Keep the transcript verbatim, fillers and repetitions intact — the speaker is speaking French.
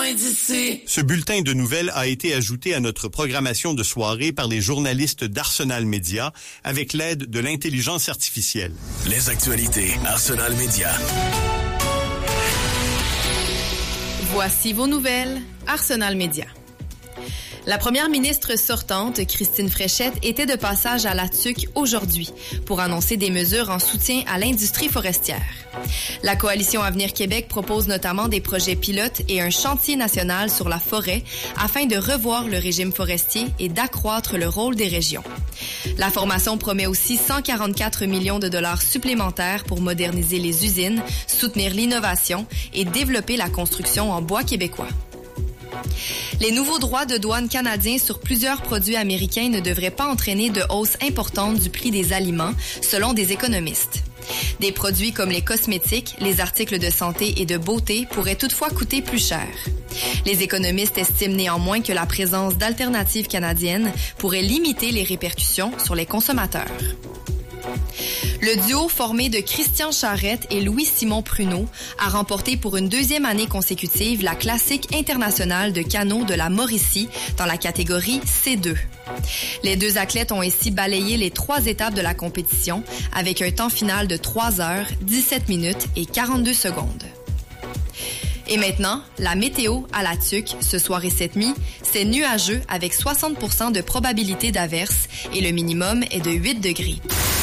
loin d'ici. Ce bulletin de nouvelles a été ajouté à notre programmation de soirée par les journalistes d'Arsenal Média avec l'aide de l'intelligence artificielle. Les actualités Arsenal Média. Voici vos nouvelles, Arsenal Média. La première ministre sortante, Christine Fréchette, était de passage à la Tuque aujourd'hui pour annoncer des mesures en soutien à l'industrie forestière. La Coalition Avenir Québec propose notamment des projets pilotes et un chantier national sur la forêt afin de revoir le régime forestier et d'accroître le rôle des régions. La formation promet aussi cent quarante-quatre millions de dollars supplémentaires pour moderniser les usines, soutenir l'innovation et développer la construction en bois québécois. Les nouveaux droits de douane canadiens sur plusieurs produits américains ne devraient pas entraîner de hausse importante du prix des aliments, selon des économistes. Des produits comme les cosmétiques, les articles de santé et de beauté pourraient toutefois coûter plus cher. Les économistes estiment néanmoins que la présence d'alternatives canadiennes pourrait limiter les répercussions sur les consommateurs. Le duo formé de Christian Charette et Louis-Simon Pruneau a remporté pour une deuxième année consécutive la classique internationale de canot de la Mauricie dans la catégorie C deux. Les deux athlètes ont ainsi balayé les trois étapes de la compétition avec un temps final de trois heures, dix-sept minutes et quarante-deux secondes. Et maintenant, la météo à la Tuque, ce soir et cette nuit, c'est nuageux avec soixante pour cent de probabilité d'averse et le minimum est de huit degrés.